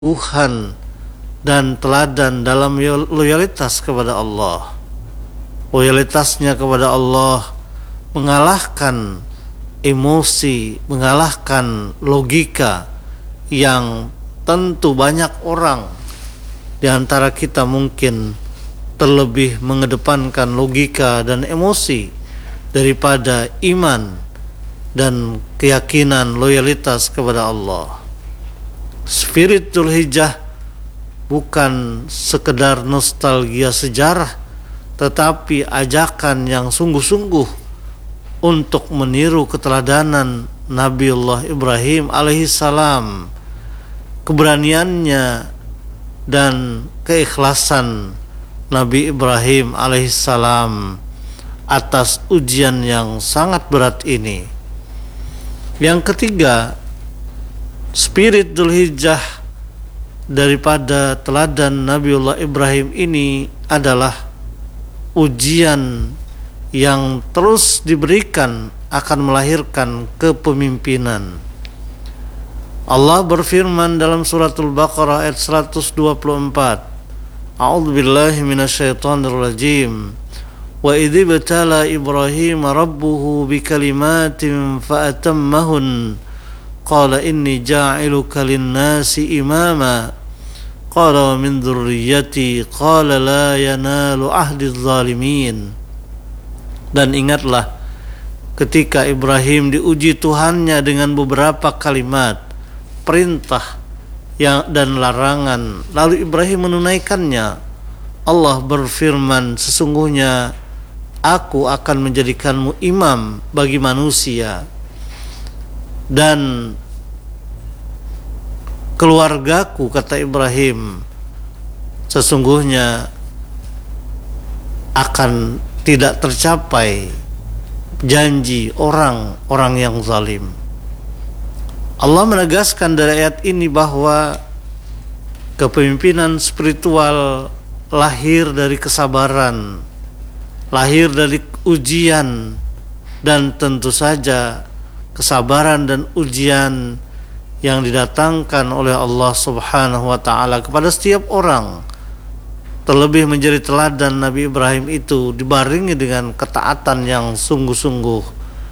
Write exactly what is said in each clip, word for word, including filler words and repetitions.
Tuhan dan teladan dalam loyalitas kepada Allah. Loyalitasnya kepada Allah mengalahkan emosi, mengalahkan logika yang tentu banyak orang di antara kita mungkin terlebih mengedepankan logika dan emosi daripada iman dan keyakinan loyalitas kepada Allah. Spirit Dzulhijjah bukan sekedar nostalgia sejarah, tetapi ajakan yang sungguh-sungguh untuk meniru keteladanan Nabiullah Ibrahim alaihissalam, keberaniannya dan keikhlasan Nabi Ibrahim alaihissalam atas ujian yang sangat berat ini. Yang ketiga, spirit Dzulhijjah daripada teladan Nabiullah Ibrahim ini adalah ujian yang terus diberikan akan melahirkan kepemimpinan. Allah berfirman dalam suratul Baqarah ayat seratus dua puluh empat, A'udzubillahi minasyaitonir rajim. Wa idh ibtala Ibrahim rabbuhu bikalimatin fa'atammahun qala inni ja'iluka lin-nasi imama qala wa min dzurriyyati qala la yanalu ahdi adh-dhalimin. Dan ingatlah ketika Ibrahim diuji Tuhannya dengan beberapa kalimat perintah yang dan larangan, lalu Ibrahim menunaikannya. Allah berfirman, sesungguhnya aku akan menjadikanmu imam bagi manusia dan keluargaku, kata Ibrahim, sesungguhnya akan tidak tercapai janji orang-orang yang zalim. Allah menegaskan dari ayat ini bahwa kepemimpinan spiritual lahir dari kesabaran, lahir dari ujian, dan tentu saja kesabaran dan ujian yang didatangkan oleh Allah Subhanahu wa taala kepada setiap orang. Terlebih menjadi teladan Nabi Ibrahim itu dibarengi dengan ketaatan yang sungguh-sungguh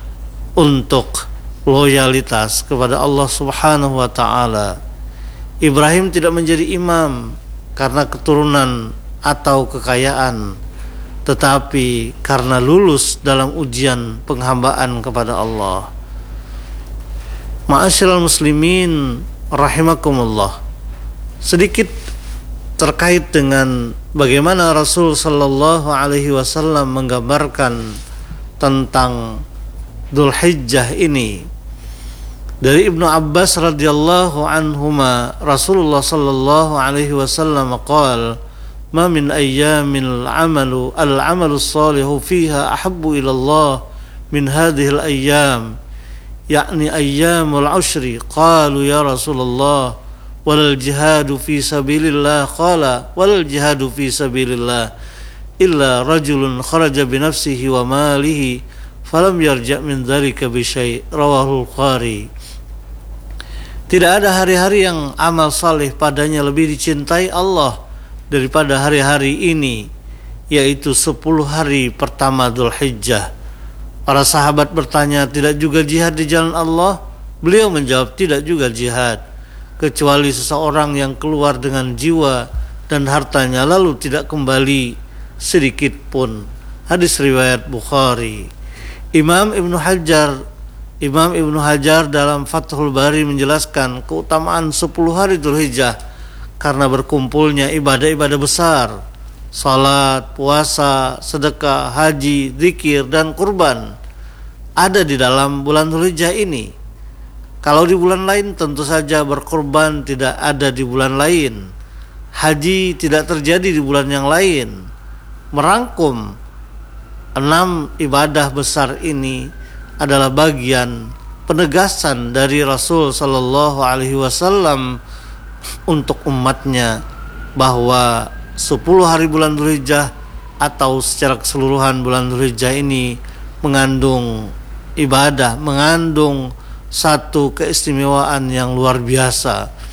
untuk loyalitas kepada Allah Subhanahu wa taala. Ibrahim tidak menjadi imam karena keturunan atau kekayaan, tetapi karena lulus dalam ujian penghambaan kepada Allah. Ma'asyiral muslimin rahimakumullah, sedikit terkait dengan bagaimana Rasul sallallahu alaihi wasallam menggambarkan tentang Dzulhijjah ini. Dari Ibnu Abbas radhiyallahu anhuma, Rasulullah sallallahu alaihi wasallam qala, "Ma min ayyamil 'amalu al-'amalu as-salihu fiha ahabbu ila Allah min hadhihi al-ayyam." yakni ayyamul ushri. Qalu ya Rasulullah walal jihadu fi sabilillah. Qala walal jihadu fi sabilillah illa rajulun kharaja bi nafsihi wa malihi falam yarja' min dzalika bi syai'. Rawahul Bukhari. Tidak ada hari-hari yang amal saleh padanya lebih dicintai Allah daripada hari-hari ini, yaitu sepuluh hari pertama Dzulhijjah. Para sahabat bertanya, tidak juga jihad di jalan Allah? Beliau menjawab, tidak juga jihad, kecuali seseorang yang keluar dengan jiwa dan hartanya lalu tidak kembali sedikit pun. Hadis riwayat Bukhari. Imam Ibnu Hajar Imam Ibnu Hajar dalam Fathul Bari menjelaskan keutamaan sepuluh hari Dzulhijjah karena berkumpulnya ibadah-ibadah besar, salat, puasa, sedekah, haji, zikir, dan kurban ada di dalam bulan Dzulhijjah ini. Kalau di bulan lain tentu saja berkurban tidak ada di bulan lain, haji tidak terjadi di bulan yang lain. Merangkum enam ibadah besar ini adalah bagian penegasan dari Rasul sallallahu alaihi wasallam untuk umatnya bahwa sepuluh hari bulan Dzulhijjah atau secara keseluruhan bulan Dzulhijjah ini mengandung ibadah, mengandung satu keistimewaan yang luar biasa.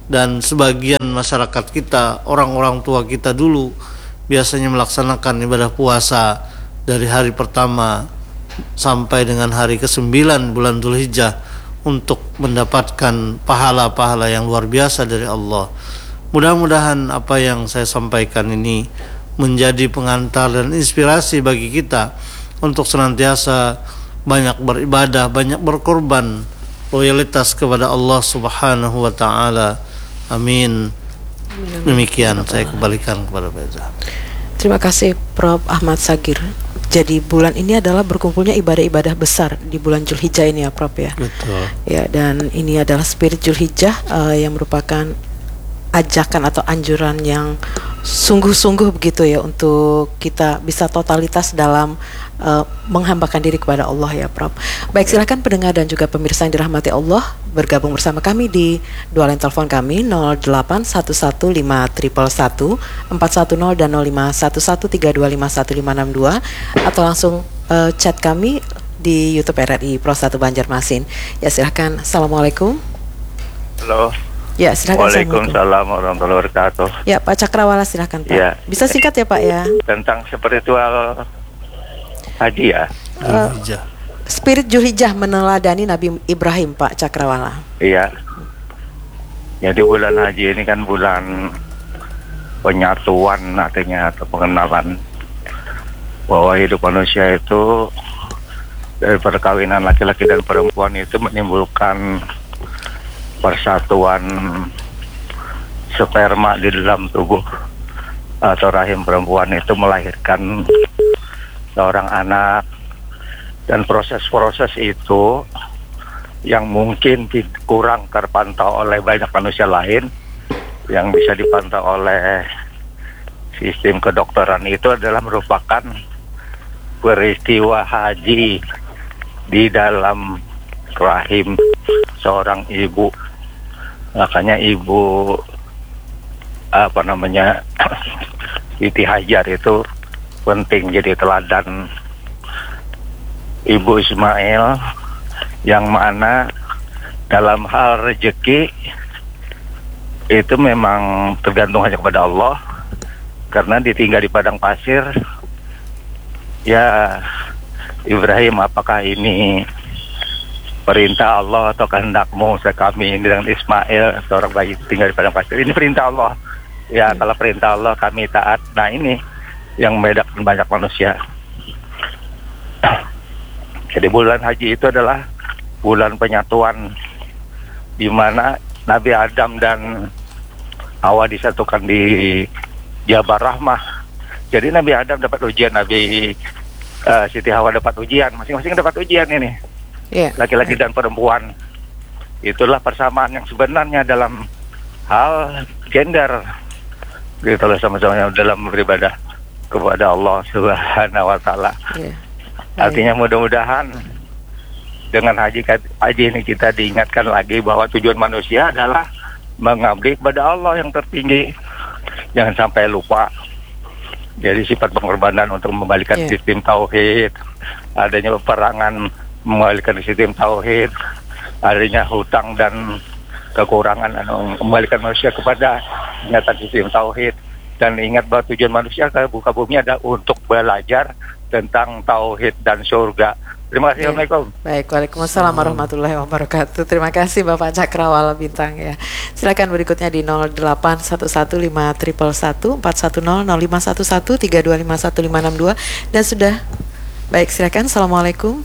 dan sebagian masyarakat kita, orang-orang tua kita dulu biasanya melaksanakan ibadah puasa dari hari pertama sampai dengan hari kesembilan bulan Dzulhijjah untuk mendapatkan pahala-pahala yang luar biasa dari Allah. Mudah-mudahan apa yang saya sampaikan ini menjadi pengantar dan inspirasi bagi kita untuk senantiasa banyak beribadah, banyak berkorban, loyalitas kepada Allah Subhanahu wa taala. Amin. Demikian saya kembalikan kepada Pak Eza. Terima kasih Prof Ahmad Sagir. Jadi bulan ini adalah berkumpulnya ibadah-ibadah besar di bulan Dzulhijjah ini ya Prof ya. Betul. Ya, dan ini adalah spirit Dzulhijjah uh, yang merupakan ajakan atau anjuran yang sungguh-sungguh begitu ya untuk kita bisa totalitas dalam uh, menghambakan diri kepada Allah ya Prof. Baik, silakan pendengar dan juga pemirsa yang dirahmati Allah bergabung bersama kami di dua line telepon kami nol delapan satu satu lima satu satu empat satu nol dan nol lima satu satu tiga dua lima satu lima enam dua atau langsung uh, chat kami di YouTube R R I Pro satu Banjarmasin. Ya, silakan. Assalamualaikum. Halo. Ya, silakan. Waalaikumsalam warahmatullahi wabarakatuh. Ya, Pak Cakrawala, silakan Pak. Ya. Bisa singkat ya Pak ya. Tentang spiritual haji ya. Uh, spirit Dzulhijjah meneladani Nabi Ibrahim, Pak Cakrawala. Iya. Jadi bulan haji ini kan bulan penyatuan artinya atau pengenalan bahwa hidup manusia itu dari perkawinan laki-laki dan perempuan itu menimbulkan persatuan sperma di dalam tubuh atau rahim perempuan itu melahirkan seorang anak, dan proses-proses itu yang mungkin kurang terpantau oleh banyak manusia lain yang bisa dipantau oleh sistem kedokteran itu adalah merupakan peristiwa haji di dalam rahim seorang ibu. Makanya ibu apa namanya Siti Hajar itu penting jadi teladan. Ibu Ismail yang mana dalam hal rezeki itu memang tergantung hanya kepada Allah, karena ditinggal di padang pasir. Ya, Ibrahim, apakah ini perintah Allah atau kehendakmu kami dengan Ismail seorang bayi tinggal di padang pasir? Ini perintah Allah. Ya, kalau perintah Allah kami taat. Nah, ini yang membedakan banyak manusia. Jadi bulan haji itu adalah bulan penyatuan di mana Nabi Adam dan Hawa disatukan di Jabal Rahmah. Jadi Nabi Adam dapat ujian, Nabi uh, Siti Hawa dapat ujian, masing-masing dapat ujian ini. Yeah. Laki-laki dan perempuan. Itulah persamaan yang sebenarnya dalam hal gender. Gitu loh, sama-sama dalam beribadah kepada Allah Subhanahu wa taala. Yeah. Artinya mudah-mudahan dengan haji haji ini kita diingatkan lagi bahwa tujuan manusia adalah mengabdi kepada Allah yang tertinggi. Jangan sampai lupa. Jadi sifat pengorbanan untuk membalikan yeah. sistem tauhid, adanya peperangan mengembalikan sistem tauhid, adanya hutang dan kekurangan mengembalikan manusia kepada ingatan sistem tauhid, dan ingat bahwa tujuan manusia ke buka bumi adalah untuk belajar tentang tauhid dan surga. Terima kasih. Assalamualaikum. Baik, waalaikumsalam warahmatullahi wabarakatuh. Terima kasih Bapak Cakrawala Bintang ya. Silakan berikutnya di nol delapan satu satu lima satu satu empat satu nol nol lima satu satu tiga dua lima satu lima enam dua dan sudah. Baik, silakan. Assalamualaikum.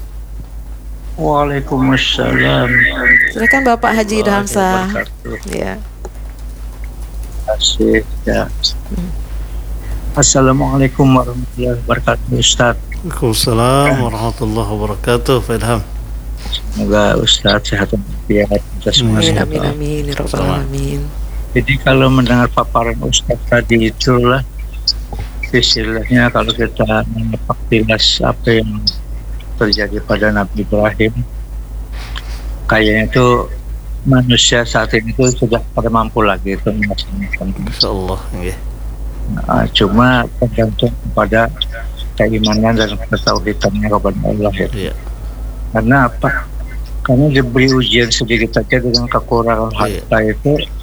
Waalaikumsalam. Silakan Bapak Haji Idhamsa. Ya. Terima kasih ya. Hmm. Assalamualaikum warahmatullahi wabarakatuh, Ustaz. Waalaikumsalam warahmatullahi wabarakatuh, Pak Ilham. Semoga Ustaz sehat dan walafiat kita semua. Amin, amin, amin, ya Rabbal alamin. Jadi kalau mendengar paparan Ustaz tadi itulah istilahnya kalau kita menepak tilas apa yang terjadi pada Nabi Ibrahim, kayaknya itu manusia saat ini itu sudah pada mampu lagi itu melaksanakan. Insyaallah, ya. Nah, cuma tergantung kepada keimanan dan ketauhidannya kepada Allah ya. Yeah. Karena apa? Karena diberi ujian sedikit saja dengan kekurangan harta yeah. itu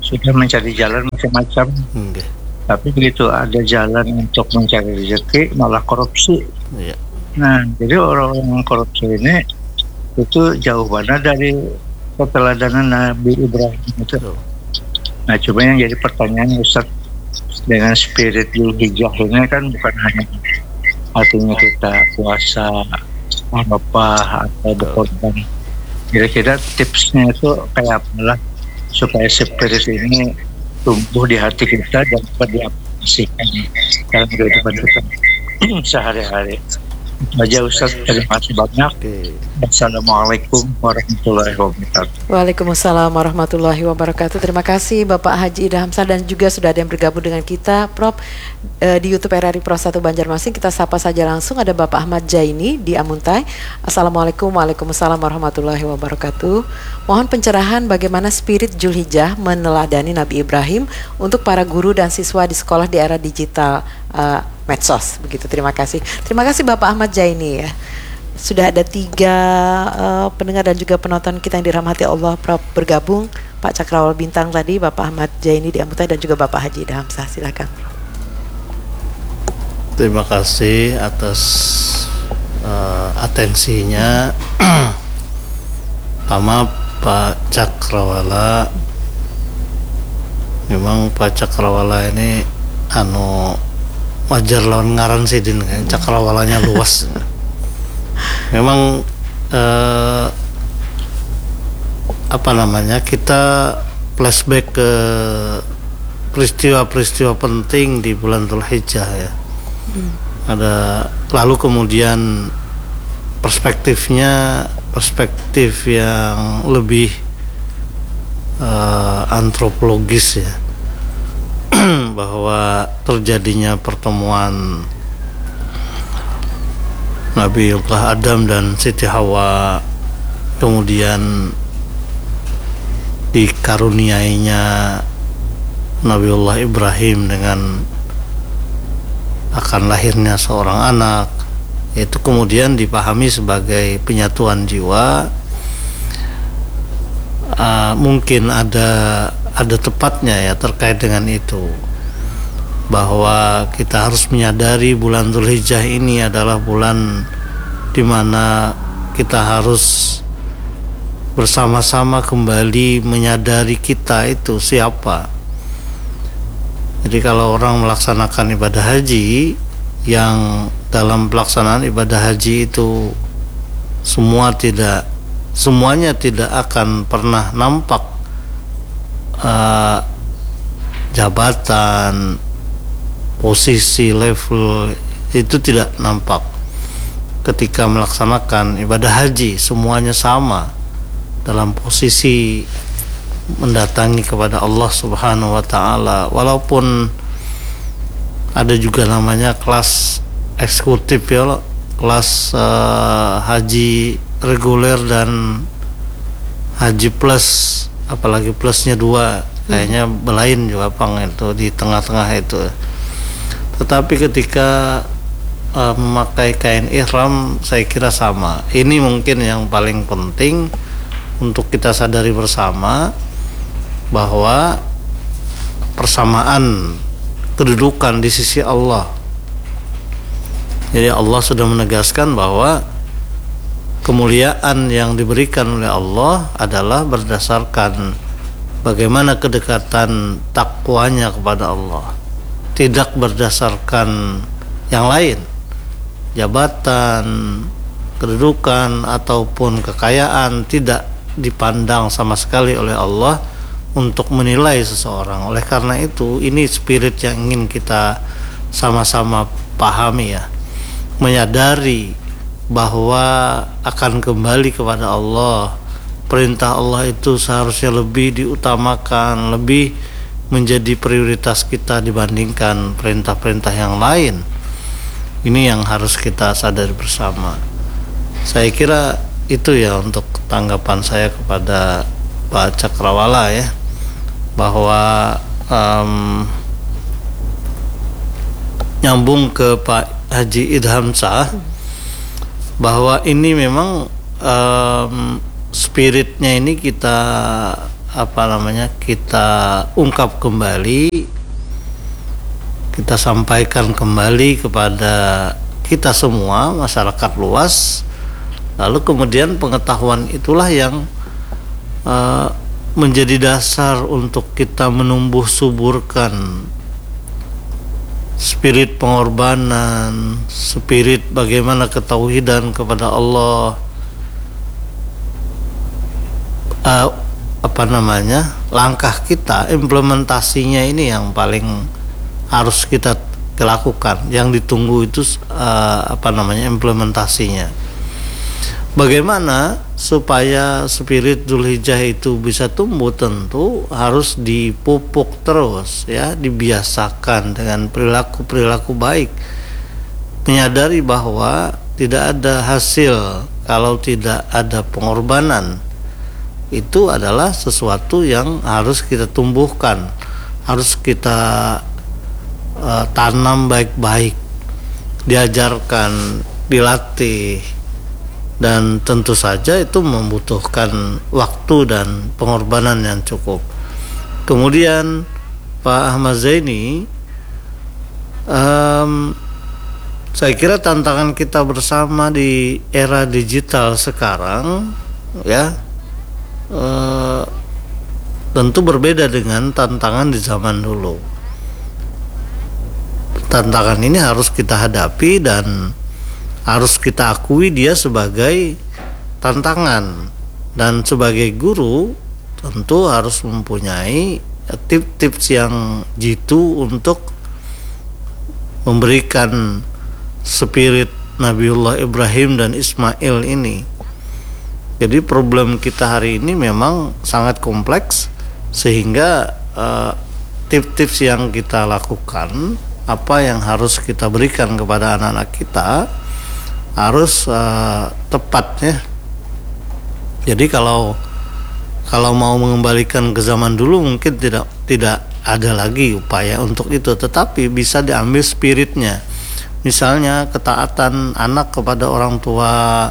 sudah mencari jalan macam-macam. Okay. Tapi begitu ada jalan untuk mencari rezeki malah korupsi. Yeah. Nah, jadi orang-orang korupsi ini itu jauh mana dari keteladanan Nabi Ibrahim itu. Nah, cuma yang jadi pertanyaan Ustaz, dengan spirit Dzulhijjah ini kan bukan hanya artinya kita puasa apa atau berkorban. Kira-kira tipsnya itu kayak apa lah supaya spirit ini tumbuh di hati kita dan dapat diaplikasikan dalam kehidupan kita sehari-hari. Aja Ustaz, terima kasih banyak. Assalamualaikum warahmatullahi wabarakatuh. Waalaikumsalam warahmatullahi wabarakatuh. Terima kasih Bapak Haji Idham Shah, dan juga sudah ada yang bergabung dengan kita Prof eh, di YouTube R R I Pro satu Banjarmasin. Kita sapa saja langsung, ada Bapak Ahmad Jaini di Amuntai. Assalamualaikum. Waalaikumsalam warahmatullahi wabarakatuh. Mohon pencerahan bagaimana spirit Dzulhijjah meneladani Nabi Ibrahim untuk para guru dan siswa di sekolah di era digital uh, medsos. Begitu, terima kasih. Terima kasih Bapak Ahmad Jaini ya. Sudah ada tiga uh, pendengar dan juga penonton kita yang dirahmati Allah Prof bergabung. Pak Cakrawala Bintang tadi, Bapak Ahmad Jaini di Amuntai, dan juga Bapak Haji Idham Shah. Silakan. Terima kasih atas uh, atensinya. Sama Pak Cakrawala, memang Pak Cakrawala ini anu wajar lawan ngaran sidin kan, cakrawalanya luas. Memang eh, apa namanya, kita flashback ke peristiwa-peristiwa penting di bulan Dzulhijjah ya. Hmm. Ada lalu kemudian perspektifnya perspektif yang lebih uh, antropologis ya. Bahwa terjadinya pertemuan Nabiullah Adam dan Siti Hawa, kemudian dikaruniainya Nabiullah Ibrahim dengan akan lahirnya seorang anak, itu kemudian dipahami sebagai penyatuan jiwa. Uh, mungkin ada ada tepatnya ya terkait dengan itu, bahwa kita harus menyadari bulan Dzulhijjah ini adalah bulan di mana kita harus bersama-sama kembali menyadari kita itu siapa. Jadi kalau orang melaksanakan ibadah haji, yang dalam pelaksanaan ibadah haji itu semua tidak semuanya tidak akan pernah nampak uh, jabatan, posisi, level, itu tidak nampak ketika melaksanakan ibadah haji. Semuanya sama dalam posisi mendatangi kepada Allah Subhanahu wa taala. Walaupun ada juga namanya kelas eksekutif ya, kelas uh, haji reguler dan haji plus, apalagi plusnya dua, kayaknya belain juga pang itu di tengah-tengah itu. Tetapi ketika uh, memakai kain ihram, saya kira sama. Ini mungkin yang paling penting untuk kita sadari bersama, bahwa persamaan kedudukan di sisi Allah. Jadi Allah sudah menegaskan bahwa kemuliaan yang diberikan oleh Allah adalah berdasarkan bagaimana kedekatan takwanya kepada Allah, tidak berdasarkan yang lain, jabatan, kedudukan ataupun kekayaan tidak dipandang sama sekali oleh Allah untuk menilai seseorang. Oleh karena itu, ini spirit yang ingin kita sama-sama pahami ya, menyadari bahwa akan kembali kepada Allah. Perintah Allah itu seharusnya lebih diutamakan, lebih menjadi prioritas kita dibandingkan perintah-perintah yang lain. Ini yang harus kita sadari bersama. Saya kira itu ya untuk tanggapan saya kepada Pak Cakrawala ya, bahwa um, nyambung ke Pak Haji Idham Shah, bahwa ini memang um, spiritnya ini kita apa namanya kita ungkap kembali, kita sampaikan kembali kepada kita semua, masyarakat luas. Lalu kemudian pengetahuan itulah yang uh, menjadi dasar untuk kita menumbuh suburkan spirit pengorbanan, spirit bagaimana ketauhidan kepada Allah, uh, apa namanya langkah kita, implementasinya ini yang paling harus kita lakukan. Yang ditunggu itu uh, apa namanya implementasinya. Bagaimana supaya spirit Dzulhijjah itu bisa tumbuh? Tentu harus dipupuk terus, ya, dibiasakan dengan perilaku-perilaku baik, menyadari bahwa tidak ada hasil kalau tidak ada pengorbanan. Itu adalah sesuatu yang harus kita tumbuhkan, harus kita uh, tanam baik-baik, diajarkan, dilatih. Dan tentu saja itu membutuhkan waktu dan pengorbanan yang cukup. Kemudian Pak Ahmad Zaini, um, saya kira tantangan kita bersama di era digital sekarang, ya, uh, tentu berbeda dengan tantangan di zaman dulu. Tantangan ini harus kita hadapi dan harus kita akui dia sebagai tantangan, dan sebagai guru tentu harus mempunyai tips-tips yang jitu untuk memberikan spirit Nabiullah Ibrahim dan Ismail ini. Jadi problem kita hari ini memang sangat kompleks, sehingga uh, tips-tips yang kita lakukan, apa yang harus kita berikan kepada anak-anak kita harus uh, tepat, ya. Jadi kalau kalau mau mengembalikan ke zaman dulu mungkin tidak tidak ada lagi upaya untuk itu, tetapi bisa diambil spiritnya. Misalnya ketaatan anak kepada orang tua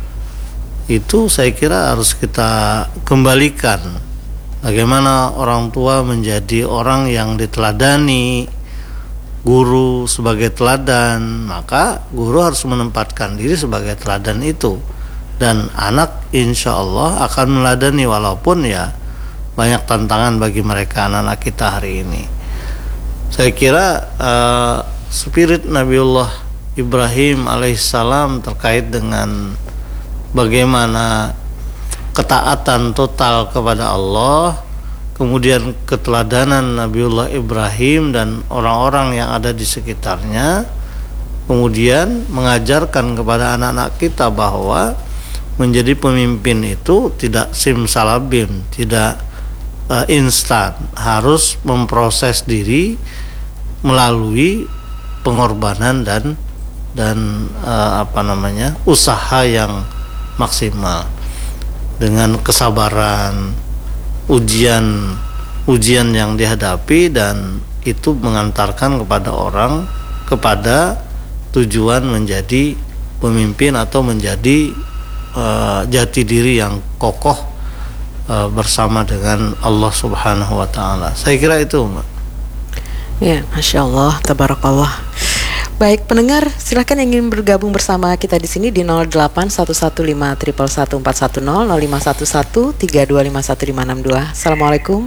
itu saya kira harus kita kembalikan. Bagaimana orang tua menjadi orang yang diteladani, guru sebagai teladan, maka guru harus menempatkan diri sebagai teladan itu, dan anak insya Allah akan meladani, walaupun ya banyak tantangan bagi mereka anak-anak kita hari ini. Saya kira uh, spirit Nabiullah Ibrahim alaihissalam terkait dengan bagaimana ketaatan total kepada Allah, kemudian keteladanan Nabiullah Ibrahim dan orang-orang yang ada di sekitarnya, kemudian mengajarkan kepada anak-anak kita bahwa menjadi pemimpin itu tidak simsalabim, tidak uh, instan, harus memproses diri melalui pengorbanan dan dan uh, apa namanya usaha yang maksimal, dengan kesabaran, ujian ujian yang dihadapi, dan itu mengantarkan kepada orang kepada tujuan menjadi pemimpin atau menjadi uh, jati diri yang kokoh uh, bersama dengan Allah Subhanahu wa taala. Saya kira itu, Mbak. Ya, Masya Allah, tabarakallah. Baik, pendengar, silakan yang ingin bergabung bersama kita di sini di nol delapan satu satu lima satu satu empat satu nol nol lima satu satu tiga dua lima satu lima enam dua. Assalamualaikum.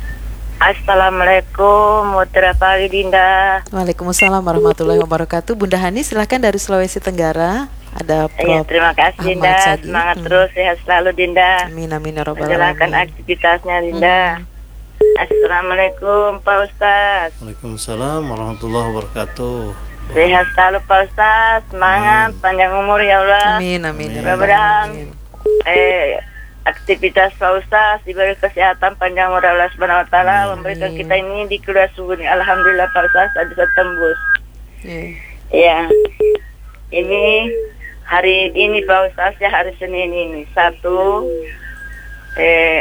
Assalamualaikum, Mutiara pagi Dinda. Waalaikumsalam warahmatullahi wabarakatuh. Bunda Hani, silakan dari Sulawesi Tenggara. Ada Prof. Ya, terima kasih Ahmad Dinda. Sagi. Semangat Hmm. terus, sehat selalu Dinda. Amin amin ya rabbal Menjalankan alamin. aktivitasnya Dinda. Hmm. Assalamualaikum Pak Ustaz. Waalaikumsalam warahmatullahi wabarakatuh. Sehat selalu Pak Ustaz. Semangat, panjang umur ya Allah. Amin amin ya rabbal Mudah-mudahan alamin. eh aktivitas Pak Ustaz diberi kesehatan panjang umur Allah Subhanahu wa taala, memberikan kita ini di kedua subuh ini. Alhamdulillah Pak Ustaz bisa tembus. Ya. Ya. Ini hari ini Pak Ustaz, ya hari Senin ini satu eh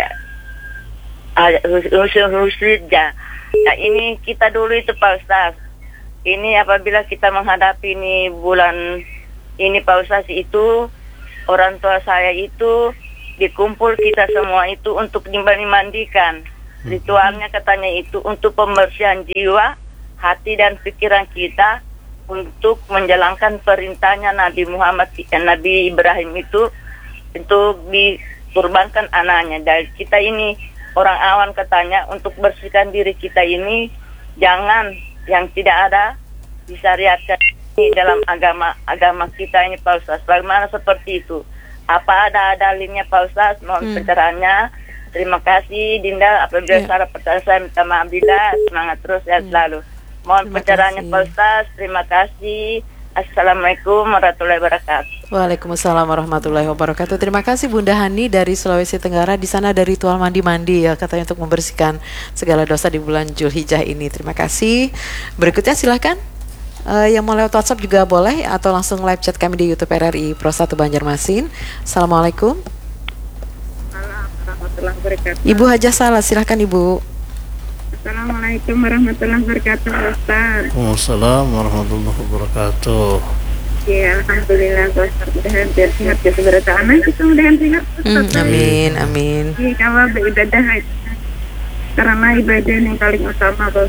Dzulhijjah. Nah, ini kita dulu itu Pak Ustaz. Ini apabila kita menghadapi ini bulan ini Pak Ustaz, itu orang tua saya itu dikumpul kita semua itu untuk dimandikan. Ritualnya katanya itu untuk pembersihan jiwa, hati dan pikiran kita untuk menjalankan perintahnya Nabi Muhammad, eh, Nabi Ibrahim itu untuk dikurbankan anaknya. Dan kita ini orang awam katanya untuk bersihkan diri kita ini jangan yang tidak ada disyariatkan dalam agama agama kita ini Pak Ustaz. Bagaimana seperti itu? Apa ada dalilnya Pak Ustaz? Mohon hmm. pencerahannya. Terima kasih Dinda. Apabila ya. salah pertanyaan saya minta maaf Dinda. Semangat terus ya selalu. Mohon pencerahannya Pak Ustaz. Terima kasih. Assalamualaikum warahmatullahi wabarakatuh. Waalaikumsalam warahmatullahi wabarakatuh. Terima kasih Bunda Hani dari Sulawesi Tenggara. Di sana ada ritual mandi-mandi ya katanya untuk membersihkan segala dosa di bulan Zulhijjah ini. Terima kasih. Berikutnya silahkan. Uh, yang mau lewat WhatsApp juga boleh atau langsung live chat kami di YouTube R R I Pro satu Banjarmasin. Assalamualaikum. Warahmatullahi wabarakatuh. Ibu Hajah Salah, silahkan Ibu. Assalamualaikum warahmatullahi wabarakatuh Ustaz. Waalaikumsalam warahmatullahi wabarakatuh. Ya, alhamdulillah Ustaz, mudah-mudahan biar sehat ya seberapa anak kita mudah-mudahan sehat Ustaz. Hmm, amin, amin. Iya, kalau beribadah karena ibadah yang paling utama Ustaz.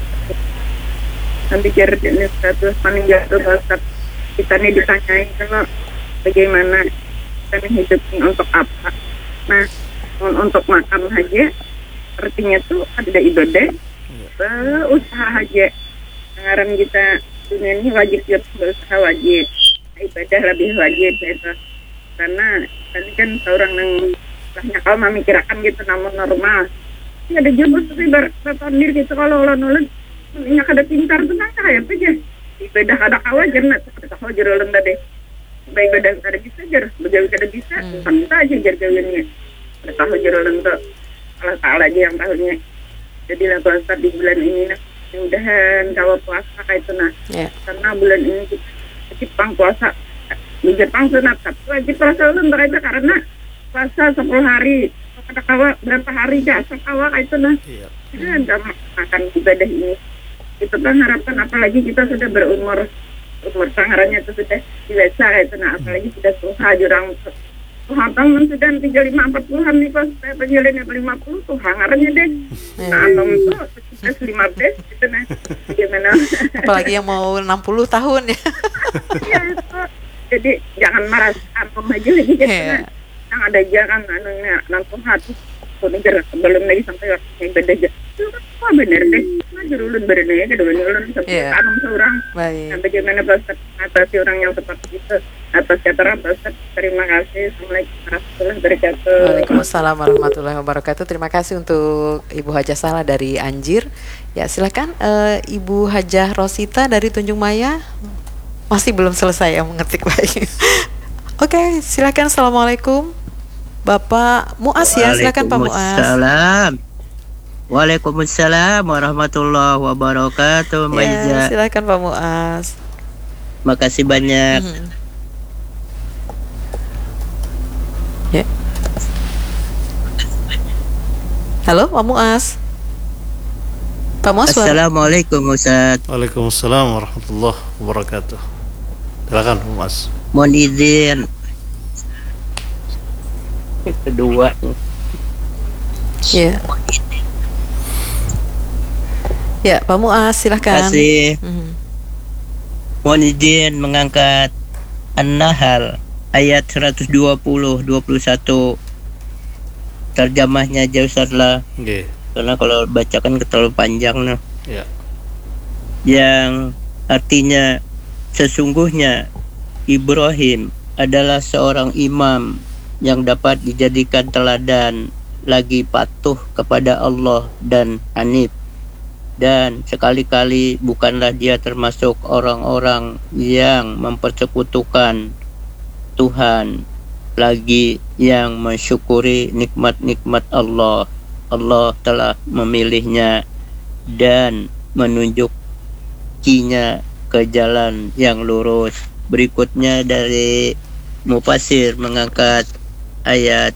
Nanti jarak ini status meninggal itu Ustaz. Kita ini ditanyai kalau bagaimana kita ini hidup ini untuk apa. Nah, untuk makan aja artinya tuh ada ibadah, usaha aja. Sekarang kita dunia ini wajib berusaha wajib, ibadah lebih wajib gitu. Karena tadi kan seorang yang banyak kalau memikirkan gitu namun normal. Ini ada jemput tapi bertondir gitu kalau Allah nulis. Minyak ada pintar tuh nggak kayak apa aja. Ibadah ada kawajar nak, ada kawajar orang tadi. Baik ibadah ada bisa jar, berjauh ada bisa, kita aja jar jauhnya. Ada kawajar orang tuh, Allah Taala aja yang tahunya. Jadi lah puasa di bulan ini, nah, mudah-mudahan kalau puasa kayak itu nah, yeah. Karena bulan ini kita Jepang puasa, di Jepang sunat, tapi wajib puasa ulun mereka karena puasa sepuluh hari. Ada kawa berapa hari jasa kawa kayak itu nah. Yeah. Kita makan ibadah ini. Itu kan harapan apalagi kita sudah berumur umur sangarannya itu sudah dewasa itu nah apalagi sudah tua jurang Tuhan tahun sudah tiga puluh lima empat puluhan nih pas saya penjualannya lima puluh tuh hangarannya deh nah anom tuh sudah lima belas gitu nah gimana apalagi yang mau enam puluh tahun ya ya itu jadi jangan marah anom aja lagi gitu nah yang ada jangan anunya langsung hati negara belum lagi sampai waktunya ibadah aja itu kan bener deh ngajar ulun berenanya kedua ulun sampai tanam seorang dan bagaimana Ustaz atasi orang yang seperti itu atas kata Ustaz. Terima kasih. Assalamualaikum warahmatullahi wabarakatuh. Waalaikumsalam warahmatullahi wabarakatuh. Terima kasih untuk Ibu Hajah Salah dari Anjir. Ya silakan uh, Ibu Hajah Rosita dari Tunjung Maya. Masih belum selesai yang mengetik baik. Oke, okay, silakan. Assalamualaikum Bapak Muas ya, silakan Pak Muas. Waalaikumsalam. Waalaikumsalam warahmatullahi wabarakatuh. Ya, silakan Pak Muas. Makasih banyak. Hmm. Ya. Halo Pak Muas. Pak Muas. Assalamualaikum Ustaz. Waalaikumsalam warahmatullahi wabarakatuh. Silakan Pak Muas. Mohon izin. Kedua. Ya. Ya, Pak Muas silahkan. Terima kasih. Mm-hmm. Mohon izin mengangkat An-Nahl ayat seratus dua puluh dua puluh satu. Terjemahnya jauh salah. Okay. Karena kalau bacakan terlalu panjang nah. Yeah. Yang artinya sesungguhnya Ibrahim adalah seorang imam yang dapat dijadikan teladan, lagi patuh kepada Allah dan hanif, dan sekali-kali bukanlah dia termasuk orang-orang yang mempersekutukan Tuhan, lagi yang mensyukuri nikmat-nikmat Allah. Allah telah memilihnya dan menunjukinya ke jalan yang lurus. Berikutnya dari Mufasir mengangkat ayat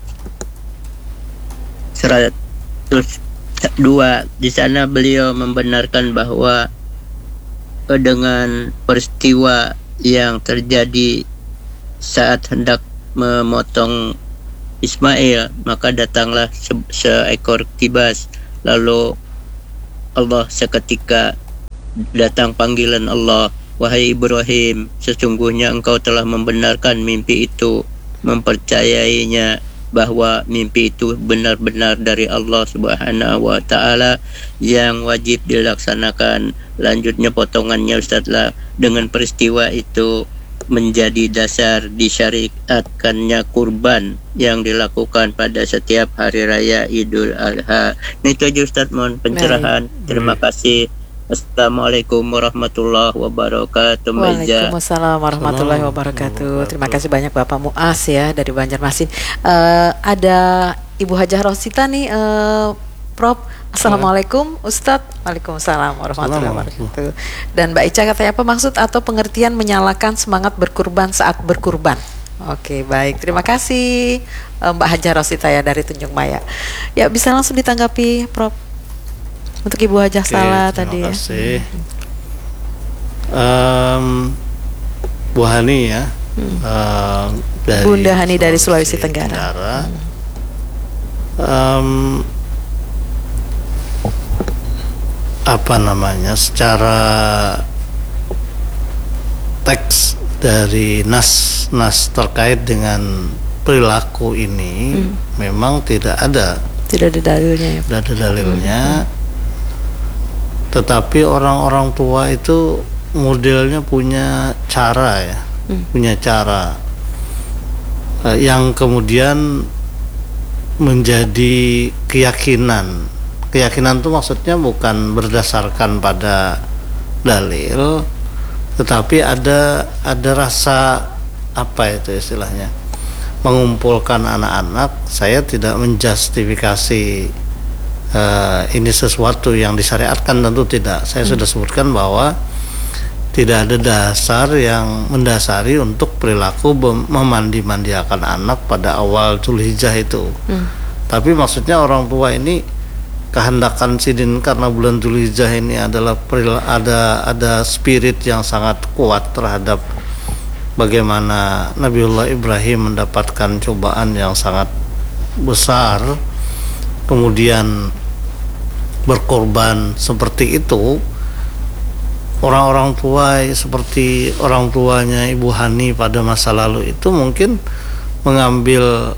seratus dua. Di sana beliau membenarkan bahwa dengan peristiwa yang terjadi saat hendak memotong Ismail, maka datanglah se- seekor kibas. Lalu Allah seketika datang panggilan Allah, wahai Ibrahim, sesungguhnya engkau telah membenarkan mimpi itu, mempercayainya bahwa mimpi itu benar-benar dari Allah Subhanahu wa taala yang wajib dilaksanakan. Lanjutnya potongannya Ustaz lah, dengan peristiwa itu menjadi dasar disyariatkannya kurban yang dilakukan pada setiap hari raya Idul Adha. Nah, itu aja Ustaz, mohon pencerahan. Terima kasih. Assalamualaikum warahmatullahi wabarakatuh. Waalaikumsalam warahmatullahi wabarakatuh. Terima kasih banyak Bapak Muas ya dari Banjarmasin. Uh, ada Ibu Hajah Rosita nih, uh, Prof. Assalamualaikum Ustadz. Waalaikumsalam warahmatullahi wabarakatuh. Dan Mbak Ica katanya, apa maksud atau pengertian menyalakan semangat berkurban saat berkurban? Oke, baik. Terima kasih Mbak Hajah Rosita ya dari Tanjung Maya. Ya, bisa langsung ditanggapi Prof untuk Ibu Hajah Oke, Salah terima tadi kasih. ya. Um, Bu Hani ya, Hmm. um, dari Bunda Hani dari Sulawesi Tenggara. Tenggara. Um, apa namanya, secara teks dari nas-nas terkait dengan perilaku ini hmm. memang tidak ada tidak ada dalilnya ya. tidak ada dalilnya. Hmm. Tetapi orang-orang tua itu modelnya punya cara ya, hmm. punya cara uh, yang kemudian menjadi keyakinan. Keyakinan itu maksudnya bukan berdasarkan pada dalil, tetapi ada ada rasa apa itu istilahnya, mengumpulkan anak-anak. Saya tidak menjustifikasi uh, ini sesuatu yang disyariatkan, tentu tidak. Saya hmm. sudah sebutkan bahwa tidak ada dasar yang mendasari untuk perilaku memandi-mandiakan anak pada awal Dzulhijjah itu. Hmm. Tapi maksudnya orang tua ini kehendakan sidin karena bulan Dzulhijjah ini adalah ada ada spirit yang sangat kuat terhadap bagaimana Nabiullah Ibrahim mendapatkan cobaan yang sangat besar, kemudian berkorban seperti itu. Orang-orang tua seperti orang tuanya Ibu Hani pada masa lalu itu mungkin mengambil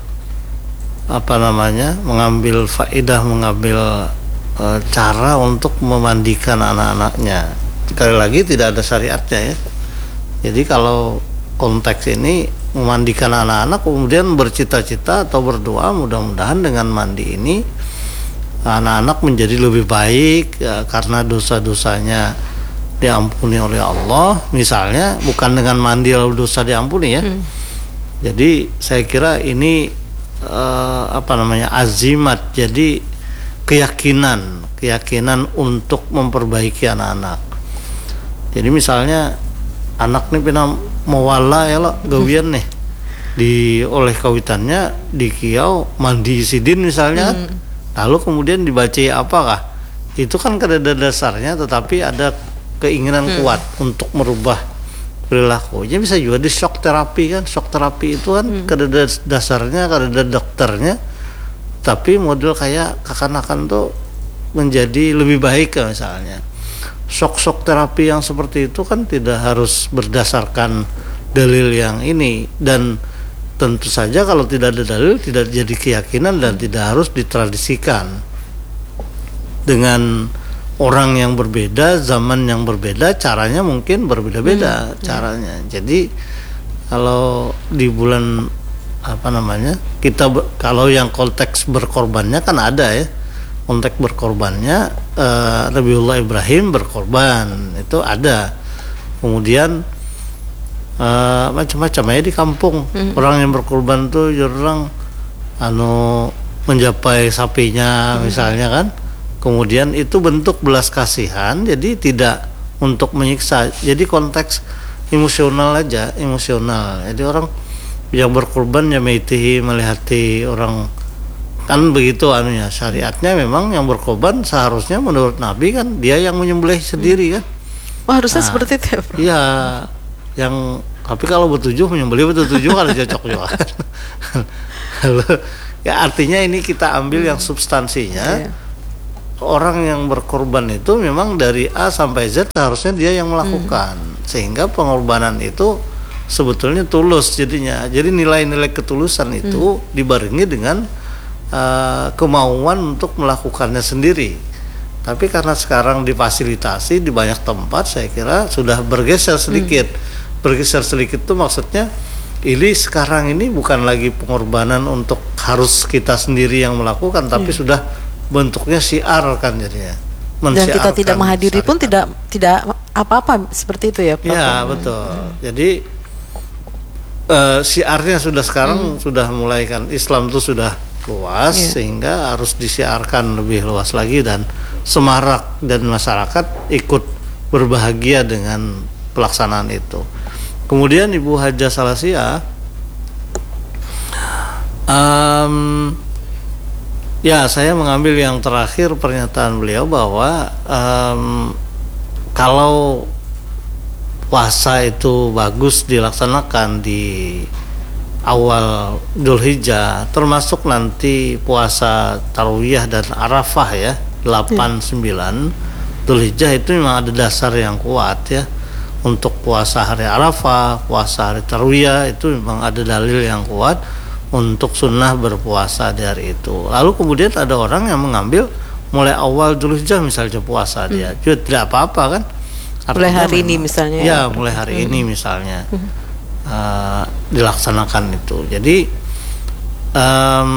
apa namanya, mengambil faedah, mengambil e, cara untuk memandikan anak-anaknya. Sekali lagi tidak ada syariatnya ya. Jadi kalau konteks ini memandikan anak-anak kemudian bercita-cita atau berdoa mudah-mudahan dengan mandi ini anak-anak menjadi lebih baik ya, karena dosa-dosanya diampuni oleh Allah misalnya, bukan dengan mandi lalu dosa diampuni ya. Hmm. Jadi saya kira ini Uh, apa namanya, azimat, jadi keyakinan keyakinan untuk memperbaiki anak-anak. Jadi misalnya anak nih pina mewala ya lo gawian nih di oleh kawitannya di kiau mandi sidin misalnya, hmm. lalu kemudian dibaca apakah itu kan kada ada dasarnya, tetapi ada keinginan hmm. kuat untuk merubah perilaku. Jadi bisa juga di shock terapi kan. Shock terapi itu kan hmm. kada ada dasarnya, kada ada dokternya, tapi model kayak kekanakan tuh menjadi lebih baik kan misalnya. Shock-shock terapi yang seperti itu kan tidak harus berdasarkan dalil yang ini, dan tentu saja kalau tidak ada dalil tidak jadi keyakinan dan tidak harus ditradisikan. Dengan orang yang berbeda, zaman yang berbeda, caranya mungkin berbeda-beda hmm, caranya. Ya. Jadi kalau di bulan apa namanya, kita kalau yang konteks berkorbannya kan ada ya. Konteks berkorbannya eh, Nabiullah Ibrahim berkorban itu ada. Kemudian eh, macam-macam ya di kampung. Hmm. Orang yang berkorban tuh jarang anu menjapai sapinya hmm. misalnya kan. Kemudian itu bentuk belas kasihan, jadi tidak untuk menyiksa. Jadi konteks emosional aja, emosional. Jadi orang yang berkorban ya meitihi, melihati orang, kan begitu anunya. Syariatnya memang yang berkorban seharusnya menurut Nabi kan dia yang menyembelih sendiri kan. Oh, harusnya nah, seperti itu ya, Bro? Iya, yang Tapi kalau bertujuh menyembelih bertujuh kan cocok juga. Lalu, ya artinya ini kita ambil yang substansinya. Yeah. Orang yang berkorban itu memang dari A sampai Z harusnya dia yang melakukan, hmm. sehingga pengorbanan itu sebetulnya tulus jadinya. Jadi nilai-nilai ketulusan itu hmm. dibarengi dengan uh, kemauan untuk melakukannya sendiri. Tapi karena sekarang difasilitasi di banyak tempat, saya kira sudah bergeser sedikit. Hmm. Bergeser sedikit itu maksudnya ini sekarang ini bukan lagi pengorbanan untuk harus kita sendiri yang melakukan, tapi hmm. sudah bentuknya syiar kan jadinya. Dan kita tidak menghadiri pun tidak tidak apa-apa seperti itu ya Pak. Ya betul. Hmm. Jadi uh, syiarnya sudah sekarang hmm. sudah mulai kan, Islam itu sudah luas yeah. sehingga harus disiarkan lebih luas lagi dan semarak dan masyarakat ikut berbahagia dengan pelaksanaan itu. Kemudian Ibu Hajah Salasia um, ya, saya mengambil yang terakhir pernyataan beliau bahwa um, kalau puasa itu bagus dilaksanakan di awal Dzulhijjah, termasuk nanti puasa Tarwiyah dan Arafah ya, delapan sembilan Dzulhijjah itu memang ada dasar yang kuat ya. Untuk puasa hari Arafah, puasa hari Tarwiyah itu memang ada dalil yang kuat untuk sunnah berpuasa di hari itu. Lalu kemudian ada orang yang mengambil mulai awal Dzulhijjah misalnya puasa hmm. dia, juga tidak apa-apa kan? Artinya mulai hari memang, ini misalnya. Ya, mulai hari hmm. ini misalnya hmm. uh, dilaksanakan itu. Jadi um,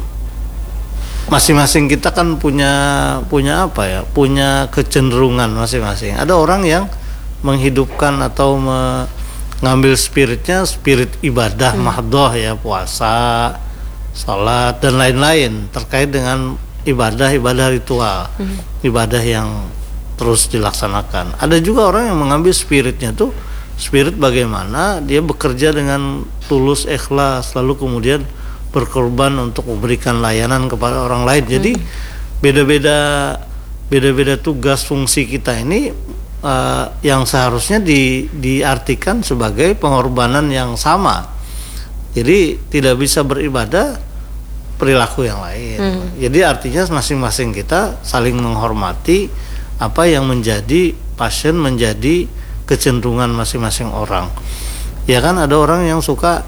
masing-masing kita kan punya punya apa ya? Punya kecenderungan masing-masing. Ada orang yang menghidupkan atau me, ngambil spiritnya spirit ibadah hmm. mahdoh ya, puasa, salat dan lain-lain terkait dengan ibadah-ibadah ritual, hmm. ibadah yang terus dilaksanakan. Ada juga orang yang mengambil spiritnya tuh spirit bagaimana dia bekerja dengan tulus, ikhlas, lalu kemudian berkorban untuk memberikan layanan kepada orang lain. Jadi hmm. beda-beda beda-beda tugas fungsi kita ini Uh, yang seharusnya di, diartikan sebagai pengorbanan yang sama. Jadi tidak bisa beribadah perilaku yang lain. Hmm. Jadi artinya masing-masing kita saling menghormati apa yang menjadi passion, menjadi kecenderungan masing-masing orang. Ya kan, ada orang yang suka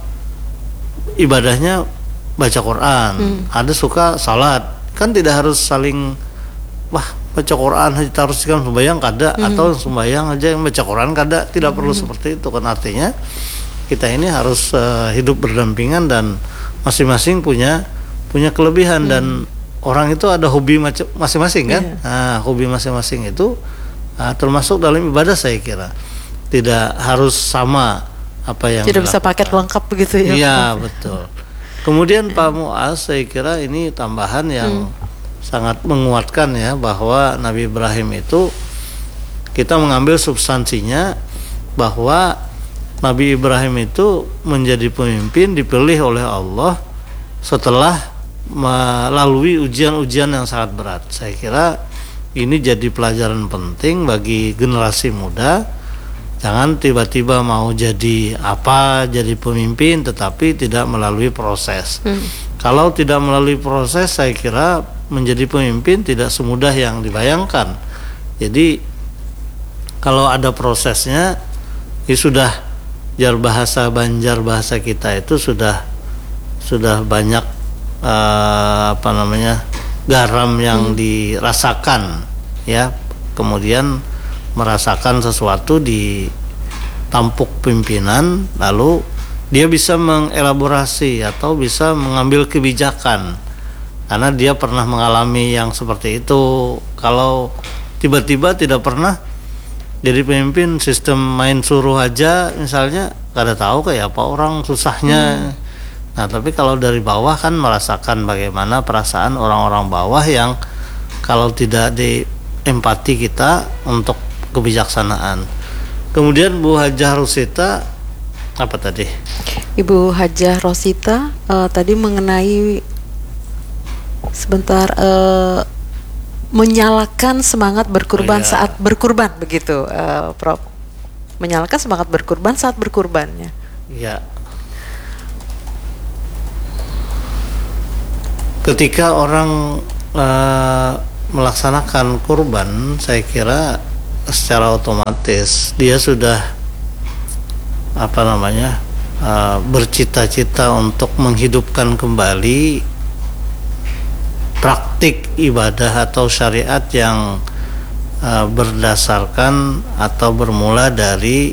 ibadahnya baca Quran, hmm. ada suka salat. Kan tidak harus saling wah baca Quran hanya teruskan sembahyang kada, mm-hmm. atau sembahyang aja yang baca Quran kada, tidak mm-hmm. perlu seperti itu kan. Artinya kita ini harus uh, hidup berdampingan dan masing-masing punya punya kelebihan, mm-hmm. dan orang itu ada hobi macam masing-masing kan. Yeah. Nah, hobi masing-masing itu uh, termasuk dalam ibadah, saya kira tidak harus sama apa yang tidak dilakukan. Bisa paket lengkap begitu ya. Iya betul. Kemudian Pak Muaz, saya kira ini tambahan yang mm. sangat menguatkan ya, bahwa Nabi Ibrahim itu kita mengambil substansinya bahwa Nabi Ibrahim itu menjadi pemimpin dipilih oleh Allah setelah melalui ujian-ujian yang sangat berat. Saya kira ini jadi pelajaran penting bagi generasi muda. Jangan tiba-tiba mau jadi apa, jadi pemimpin tetapi tidak melalui proses. Hmm. Kalau tidak melalui proses, saya kira menjadi pemimpin tidak semudah yang dibayangkan. Jadi kalau ada prosesnya, ya sudah, jar bahasa Banjar bahasa kita itu sudah sudah banyak uh, apa namanya garam yang hmm. dirasakan ya. Kemudian merasakan sesuatu di tampuk pimpinan, lalu dia bisa mengelaborasi atau bisa mengambil kebijakan karena dia pernah mengalami yang seperti itu. Kalau tiba-tiba tidak pernah jadi pemimpin, sistem main suruh aja misalnya, kada tahu kayak apa orang susahnya. hmm. Nah, tapi kalau dari bawah kan merasakan bagaimana perasaan orang-orang bawah yang kalau tidak diempati kita untuk kebijaksanaan. Kemudian Bu Hajah Rosita apa tadi? Ibu Hajah Rosita uh, tadi mengenai sebentar uh, menyalakan semangat berkurban oh, iya. saat berkurban begitu, uh, Prof menyalakan semangat berkurban saat berkurbannya. Ya. Ketika orang uh, melaksanakan kurban, saya kira secara otomatis dia sudah apa namanya uh, bercita-cita untuk menghidupkan kembali praktik ibadah atau syariat yang uh, berdasarkan atau bermula dari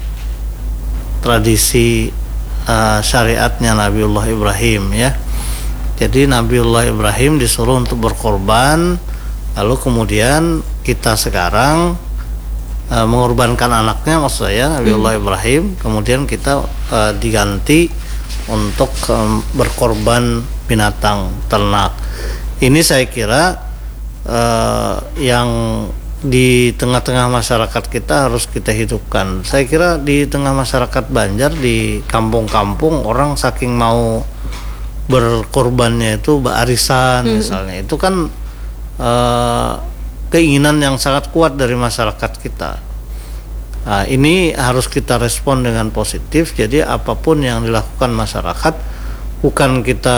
tradisi uh, syariatnya Nabiullah Ibrahim, ya. Jadi Nabiullah Ibrahim disuruh untuk berkorban, lalu kemudian kita sekarang e, mengorbankan anaknya, maksud saya Nabiullah hmm. Ibrahim, kemudian kita e, diganti untuk e, berkorban binatang ternak. Ini saya kira e, yang di tengah-tengah masyarakat kita harus kita hidupkan. Saya kira di tengah masyarakat Banjar, di kampung-kampung, orang saking mau berkorbannya itu arisan hmm. misalnya, itu kan uh, keinginan yang sangat kuat dari masyarakat kita. Nah, ini harus kita respon dengan positif. Jadi apapun yang dilakukan masyarakat, bukan kita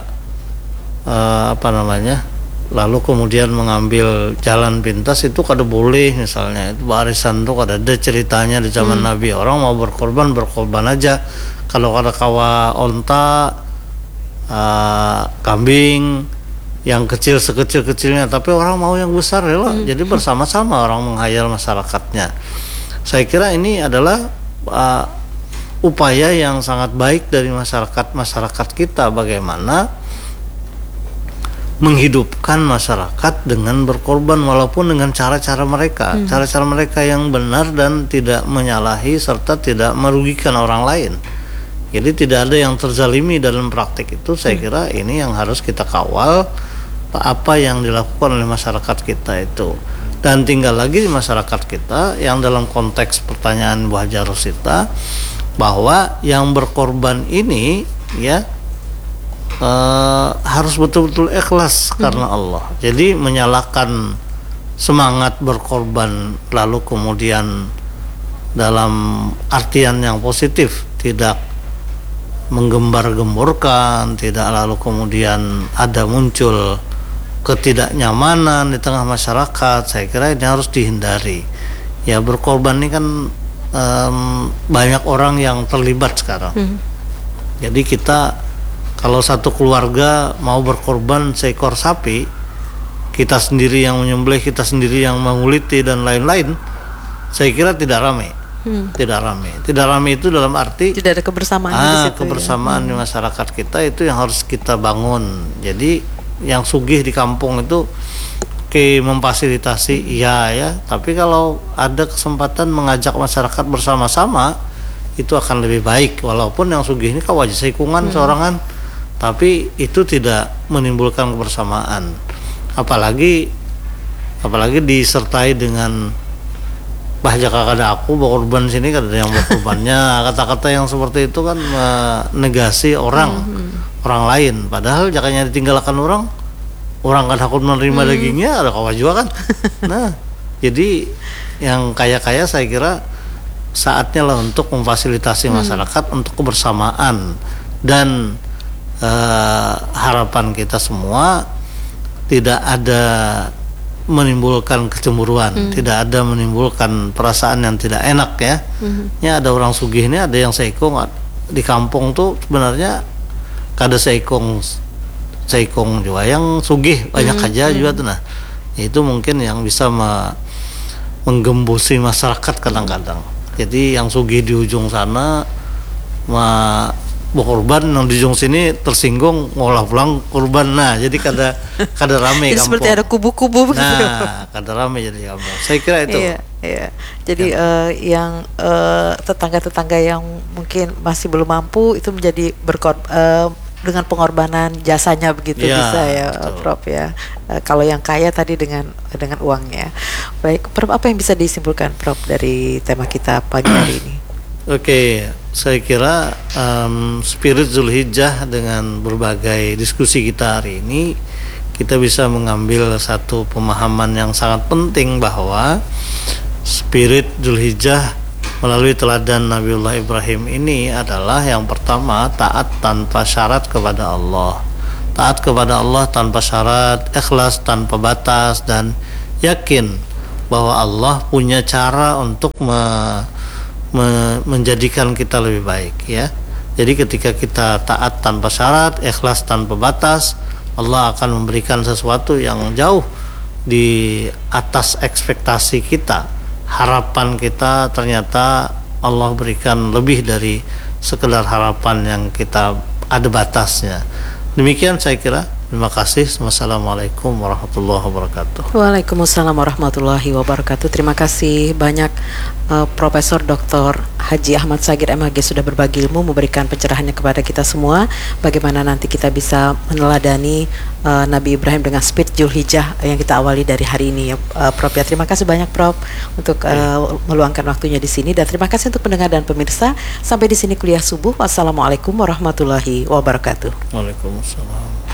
uh, apa namanya lalu kemudian mengambil jalan pintas. Itu kada boleh, misalnya itu arisan tuh kada ada ceritanya di zaman hmm. Nabi. Orang mau berkorban berkorban aja. Kalau ada kawa onta, Uh, kambing yang kecil sekecil-kecilnya, tapi orang mau yang besar ya lah. Hmm. Jadi bersama-sama orang menghayal masyarakatnya. Saya kira ini adalah uh, upaya yang sangat baik dari masyarakat masyarakat kita, bagaimana menghidupkan masyarakat dengan berkorban walaupun dengan cara-cara mereka, hmm. cara-cara mereka yang benar dan tidak menyalahi serta tidak merugikan orang lain. Jadi tidak ada yang terzalimi dalam praktik itu. Saya kira ini yang harus kita kawal, apa yang dilakukan oleh masyarakat kita itu. Dan tinggal lagi di masyarakat kita yang dalam konteks pertanyaan Bu Haja Rosita, bahwa yang berkorban ini ya eh, harus betul-betul ikhlas hmm. karena Allah. Jadi menyalakan semangat berkorban lalu kemudian dalam artian yang positif, tidak menggembar-gemborkan, tidak lalu kemudian ada muncul ketidaknyamanan di tengah masyarakat. Saya kira ini harus dihindari. Ya, berkorban ini kan um, banyak orang yang terlibat sekarang. Hmm. Jadi kita kalau satu keluarga mau berkorban seekor sapi, kita sendiri yang menyembelih, kita sendiri yang menguliti dan lain-lain, saya kira tidak ramai. Hmm. Tidak ramai. Tidak ramai itu dalam arti tidak ada kebersamaan ah, di situ, kebersamaan ya. Di masyarakat kita itu yang harus kita bangun. Jadi yang sugih di kampung itu ke memfasilitasi hmm. iya ya, tapi kalau ada kesempatan mengajak masyarakat bersama-sama itu akan lebih baik. Walaupun yang sugih ini kawaja seikungan hmm. seorangan, tapi itu tidak menimbulkan kebersamaan. Apalagi apalagi disertai dengan bahja kada aku berkorban sini, kada ada yang berkorbannya. Kata-kata yang seperti itu kan menegasi orang mm-hmm. orang lain. Padahal jakanya ditinggalkan orang, orang kan takut menerima mm. dagingnya, ada kawan juga kan. Nah, jadi yang kaya-kaya saya kira saatnya lah untuk memfasilitasi mm. masyarakat untuk kebersamaan. Dan uh, harapan kita semua tidak ada menimbulkan kecemburuan, hmm. tidak ada menimbulkan perasaan yang tidak enak ya. Hmm. Ya, ada orang sugih ini, ada yang seikung di kampung tuh sebenarnya kada seikung seikung juga yang sugih banyak hmm. aja hmm. juga tuh. Nah, itu mungkin yang bisa me- menggembusi masyarakat kadang-kadang. Jadi yang sugih di ujung sana ma berkorban, yang di ujung sini tersinggung ngolah pulang korban. Nah, jadi kada kada rame jadi kampung. Seperti ada kubu-kubu begitu. Nah, kada rame jadi kampung. Saya kira itu. Iya, iya. Jadi ya. uh, yang uh, tetangga-tetangga yang mungkin masih belum mampu itu menjadi berkorban uh, dengan pengorbanan jasanya begitu ya, bisa ya, betul. Prof ya. Uh, kalau yang kaya tadi dengan dengan uangnya. Baik, Prof, apa yang bisa disimpulkan Prof dari tema kita pagi hari ini? Oke, okay, saya kira um, spirit Zulhijjah dengan berbagai diskusi kita hari ini, kita bisa mengambil satu pemahaman yang sangat penting bahwa spirit Zulhijjah melalui teladan Nabiullah Ibrahim ini adalah yang pertama, taat tanpa syarat kepada Allah. Taat kepada Allah tanpa syarat, ikhlas tanpa batas, dan yakin bahwa Allah punya cara untuk me, me, menjadikan kita lebih baik, ya. Jadi ketika kita taat tanpa syarat, ikhlas tanpa batas, Allah akan memberikan sesuatu yang jauh di atas ekspektasi kita. Harapan kita ternyata Allah berikan lebih dari sekedar harapan yang kita ada batasnya. Demikian saya kira. Terima kasih. Wassalamualaikum warahmatullahi wabarakatuh. Waalaikumsalam warahmatullahi wabarakatuh. Terima kasih banyak uh, Profesor Doktor Haji Ahmad Sagir M H G sudah berbagi ilmu, memberikan pencerahannya kepada kita semua. Bagaimana nanti kita bisa meneladani uh, Nabi Ibrahim dengan spirit Zulhijjah yang kita awali dari hari ini, ya, uh, Prof. Ya, terima kasih banyak Prof untuk uh, meluangkan waktunya di sini, dan terima kasih untuk pendengar dan pemirsa. Sampai di sini kuliah subuh. Wassalamualaikum warahmatullahi wabarakatuh. Waalaikumsalam.